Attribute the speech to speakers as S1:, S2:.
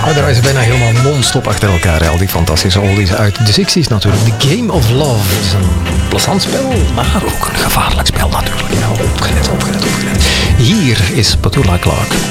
S1: We draaien ze bijna helemaal non-stop achter elkaar. Hè. Al die fantastische oldies uit de 60s natuurlijk. The Game of Love. Het is een plezant spel, maar ook een gevaarlijk spel natuurlijk. Ja, opgelet. Hier is Petula Clark.